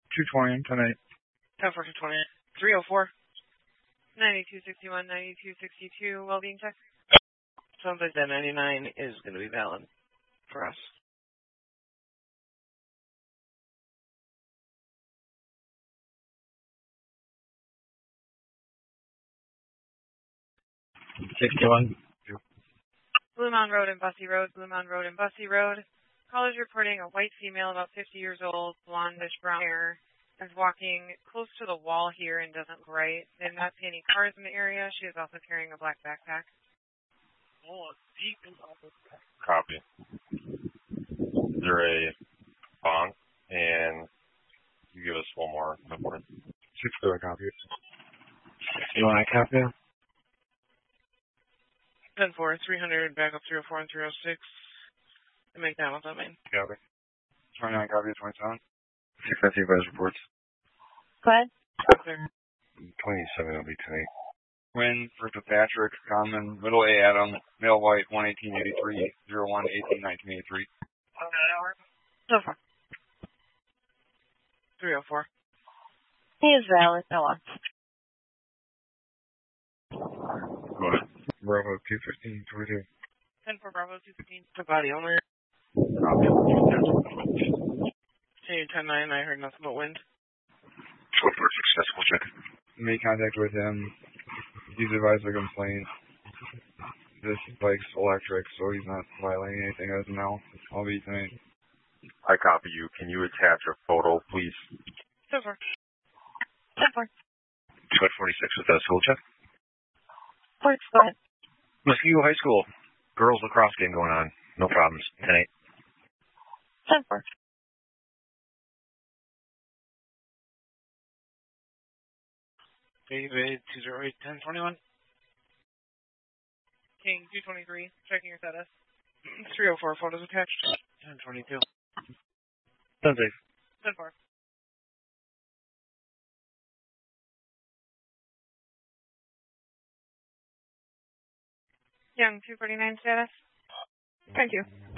220 tonight. 10 for 220. 304. 9261, 9262, well-being check. Sounds like that 99 is going to be valid for us. Blue Mountain Road and Bussy Road, Blue Mountain Road and Bussy Road. Caller's reporting a white female about 50 years old, blondish brown hair, is walking close to the wall here and doesn't look right. They did not see any cars in the area. She is also carrying a black backpack. Copy. Is there a bond? And you give us one more number. 6 copy. You want to copy? 10-4, 300, back up 304 and 306. The McDonald's, I mean. Copy. 29 copy, 27. 650 advice reports. Go ahead. 27 will be tonight. Win for Patrick, common, middle A Adam, male white, 11883, 01 18 1983. So far. 304. He is valid. No one. Go ahead. Bravo 215 22. 10 for Bravo 215. The body only. Copy. Continue 10-9, I heard nothing but wind. Successful check. Made contact with him. He's advised a complaint. This bike's electric, so he's not violating anything as of now. I'll be tonight. I copy you. Can you attach a photo, please? So far. 10-4. 246 with a school check. Go ahead. Muskego High School. Girls lacrosse game going on. No problems. Tonight. 10-4. David 208 1021. King 223, checking your status. 304, photos attached. 1022. Sounds safe. 10-4. Young 249 status. Thank you.